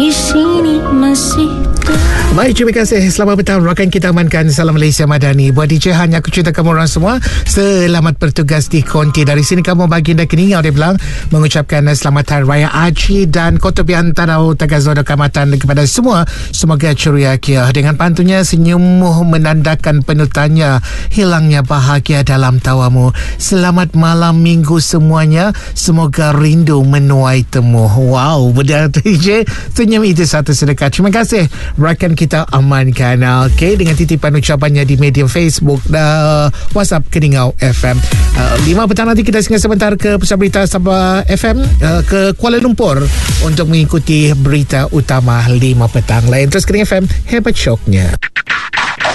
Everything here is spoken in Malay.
di sini masih. Baik, terima kasih. Selamat petang rakan kita amankan. Salam Malaysia Madani. Buat DJ hanya aku cerita kamu orang semua, selamat bertugas di konti. Dari sini kamu baginda Keningau dia bilang mengucapkan selamat Hari Raya Haji dan Kotobian Tanau Tagazodo Kamatan kepada semua. Semoga ceria kia. Dengan pantunya senyummu menandakan penutannya hilangnya bahagia dalam tawamu. Selamat malam minggu semuanya. Semoga rindu menuai temu. Wow, benar DJ. Senyum itu satu sedekah. Terima kasih rakan kita amankan. Okey, dengan titipan ucapannya di media Facebook WhatsApp Keningau FM. 5 petang nanti kita singgah sebentar ke Pusat Berita Sabah FM ke Kuala Lumpur untuk mengikuti berita utama 5 petang lain. Terus Kening FM, hebat syoknya.